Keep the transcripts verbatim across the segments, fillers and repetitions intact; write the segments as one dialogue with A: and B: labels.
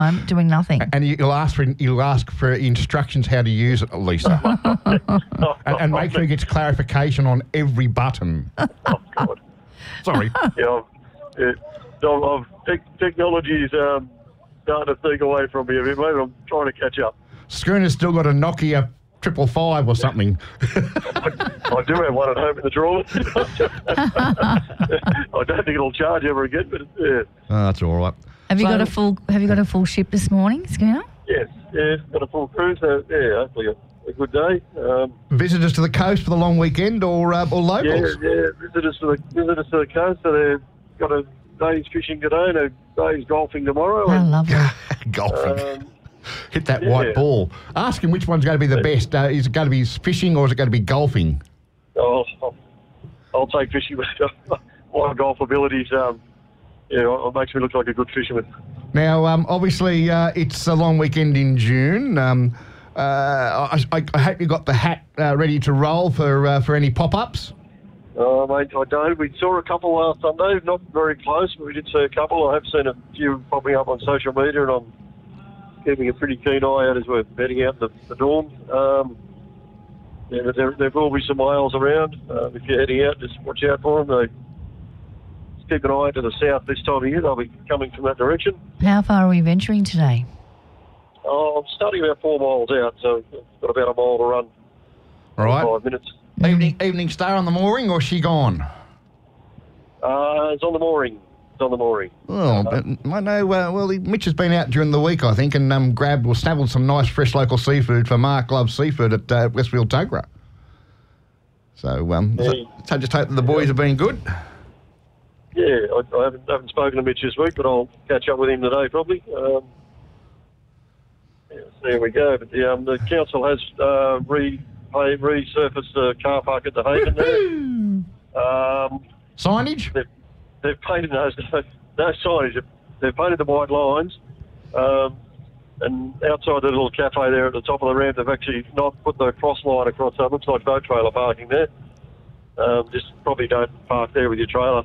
A: I'm doing nothing.
B: And you'll ask for you'll ask for instructions how to use it, Lisa, and, and make sure you get clarification on every button.
C: Oh, God.
B: Sorry.
C: Yeah, I've, yeah, I've, I've, tech, technology's um, starting to sneak away from me a bit, mate. I'm trying to catch up.
B: Schooner's still got a Nokia triple five or something.
C: I, I do have one at home in the drawer. I don't think it'll charge ever again, but yeah.
B: Oh, that's all right.
A: Have you
B: So-
A: got a full Have you got a full ship this morning, Schooner?
C: Yes, yeah, got a full crew, so yeah, hopefully a, a good day. Um,
B: Visitors to the coast for the long weekend, or uh, or
C: yeah,
B: locals?
C: yeah, visitors to the visitors to the coast, so they've got a day's fishing today and a day's golfing tomorrow.
A: Oh,
C: and,
A: lovely.
B: Golfing.
C: um,
B: Hit that
C: yeah.
B: white ball. Ask him which one's going to be the best. Uh, is it going to be fishing or is it going to be golfing?
C: I'll, I'll, I'll take fishing. My golf abilities, um, yeah, it makes me look like a good fisherman.
B: Now, um, obviously, uh, it's a long weekend in June. Um, uh, I, I, I hope you got the hat uh, ready to roll for uh, for any pop-ups.
C: Uh, mate, I don't. We saw a couple last Sunday, not very close, but we did see a couple. I have seen a few popping up on social media, and I'm keeping a pretty keen eye out as we're heading out the, the dorm. Um, yeah, but there, there will be some whales around. Um, if you're heading out, just watch out for them. They, just keep an eye to the south this time of year. They'll be coming from that direction.
A: How far are we venturing today?
C: Oh, I'm starting about four miles out, so I've got about a mile to run.
B: All right.
C: Five minutes.
B: Evening, evening star on the mooring, or is she gone?
C: Uh, it's on the mooring. It's on the mooring.
B: Oh, but I know. Uh, well, he, Mitch has been out during the week, I think, and um, grabbed or snabbled some nice fresh local seafood for Mark Loves Seafood at uh, Westfield Tuggerah. So, um, so,
C: Yeah.
B: so just hope that the boys have been good.
C: Yeah, I, I haven't, haven't spoken to Mitch this week, but I'll catch up with him today probably. Um, yeah, so there we go. But the, um, the council has uh, re, pay, resurfaced the car park at the Haven there. Um,
B: Signage?
C: they've, they've painted those, no signage. They've painted the white lines. Um, and outside the little cafe there at the top of the ramp, they've actually not put the cross line across. So it looks like boat trailer parking there. Um, just probably don't park there with your trailer.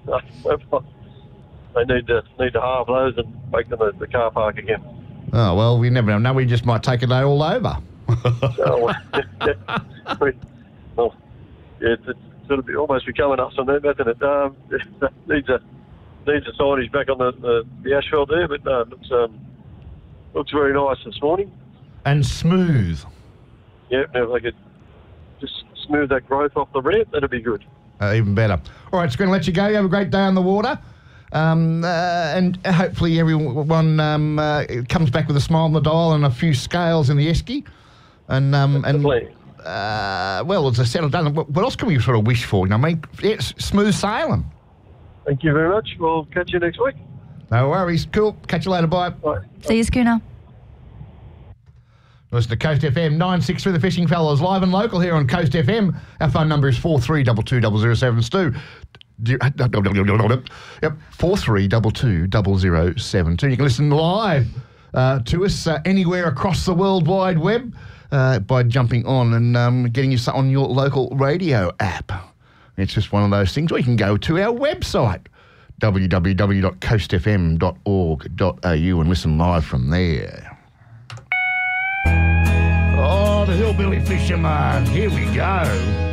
C: They need to need to halve those and make them the, the car park again.
B: Oh, well, we never know. We just might take it all over.
C: So, yeah, well, yeah, it's, it's sort of almost becoming us on that, isn't it? Um, it needs a needs a signage back on the, the, the asphalt there, but no, it looks um, looks very nice this morning.
B: And smooth.
C: Yeah, if they could just smooth that growth off the ramp, that'd be good.
B: Uh, even better. All right, it's going to let you go. You have a great day on the water. Um, uh, and hopefully everyone um, uh, comes back with a smile on the dial and a few scales in the esky. And, um, and uh, well, as I said, I don't know, what, what else can we sort of wish for? You know, I mean, yeah, smooth sailing.
C: Thank you very much. We'll catch you next week.
B: No worries. Cool. Catch you later. Bye.
C: Bye.
A: See you, Schooner.
B: Listen to Coast F M nine six three, the Fishing Fellas, live and local here on Coast F M. Our phone number is four three two two zero zero seven. Stu. Yep, four three two two zero zero seven two. You can listen live uh, to us uh, anywhere across the World Wide Web uh, by jumping on and um, getting you on your local radio app. It's just one of those things. Or you can go to our website, w w w dot coast f m dot org dot a u, and listen live from there. Oh, the Hillbilly Fisherman. Here we go.